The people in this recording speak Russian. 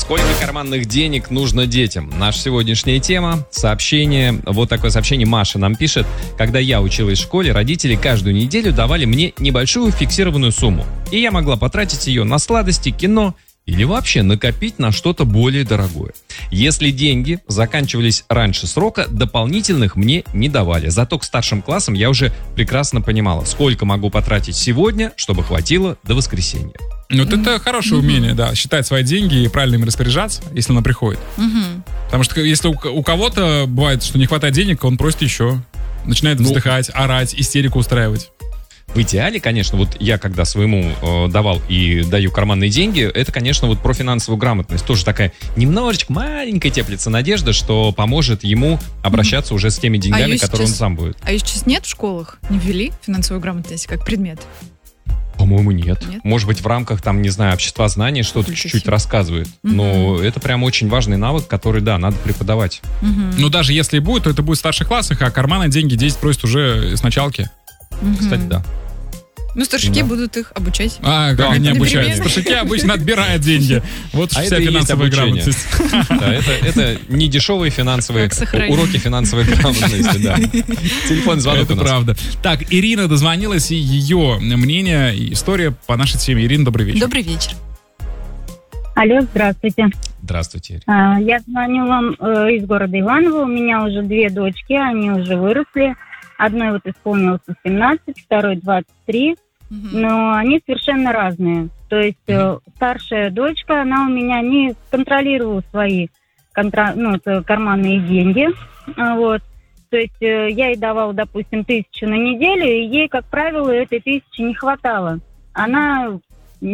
Сколько карманных денег нужно детям? Наша сегодняшняя тема. Сообщение. Вот такое сообщение Маша нам пишет. Когда я училась в школе, родители каждую неделю давали мне небольшую фиксированную сумму. И я могла потратить ее на сладости, кино или вообще накопить на что-то более дорогое. Если деньги заканчивались раньше срока, дополнительных мне не давали. Зато к старшим классам я уже прекрасно понимала, сколько могу потратить сегодня, чтобы хватило до воскресенья. Вот это хорошее умение, да, считать свои деньги и правильно им распоряжаться, если она приходит. Потому что если у кого-то бывает, что не хватает денег, он просит еще. Начинает вздыхать, орать, истерику устраивать. В идеале, конечно, вот я когда своему давал и даю карманные деньги, это, конечно, вот про финансовую грамотность. Тоже такая немножечко маленькая теплится надежда, что поможет ему обращаться уже с теми деньгами, которые он сам будет. А ее сейчас нет в школах? Не ввели финансовую грамотность как предмет? По-моему, нет. Может быть, в рамках, там, не знаю, общества знаний что-то чуть-чуть рассказывает. Но это прям очень важный навык, который, да, надо преподавать. Но даже если и будет, то это будет в старших классах, а карманные деньги дети просят уже с началки. Кстати, да. Ну, старшики будут их обучать. Как они обучают? Старшики обычно отбирают деньги. Вот вся финансовая грамотность. Да, это не дешевые финансовые уроки финансовой грамотности, да. Телефон, звонок у нас. Это правда. Так, Ирина дозвонилась, и ее мнение и история по нашей теме. Ирина, добрый вечер. Добрый вечер. Алло, здравствуйте. Здравствуйте, Ирина. Я звоню вам из города Иваново. У меня уже 2 дочки, они уже выросли. Одной вот исполнилось 18, второй 23. Но они совершенно разные. То есть старшая дочка, она у меня не контролировала свои карманные деньги. Вот. То есть я ей давала, допустим, 1000 на неделю, и ей, как правило, этой 1000 не хватало. Она